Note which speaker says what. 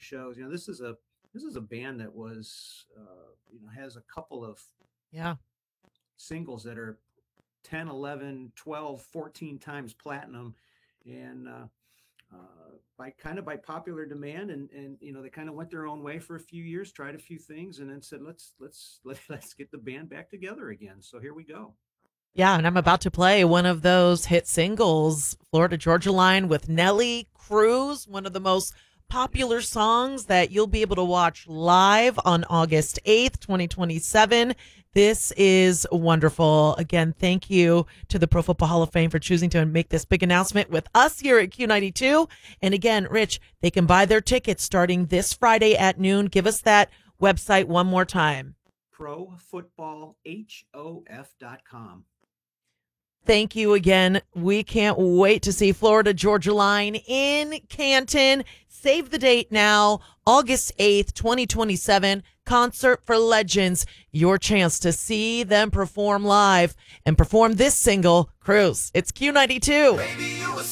Speaker 1: shows. This is a band that was has a couple of
Speaker 2: Yeah.
Speaker 1: singles that are 10, 11, 12, 14 times platinum, and by popular demand, and they kind of went their own way for a few years, tried a few things, and then said let's get the band back together again. So here we go.
Speaker 2: Yeah, and I'm about to play one of those hit singles, Florida Georgia Line with Nelly Cruz, one of the most popular
Speaker 1: Yes.
Speaker 2: songs that you'll be able to watch live on August 8th, 2027. This is wonderful. Again, thank you to the Pro Football Hall of Fame for choosing to make this big announcement with us here at Q92. And again, Rich, they can buy their tickets starting this Friday at noon. Give us that website one more time.
Speaker 1: ProFootballHof.com.
Speaker 2: Thank you again. We can't wait to see Florida Georgia Line in Canton. Save the date now, August 8th, 2027. Concert for Legends. Your chance to see them perform live and perform this single, Cruise. It's Q92.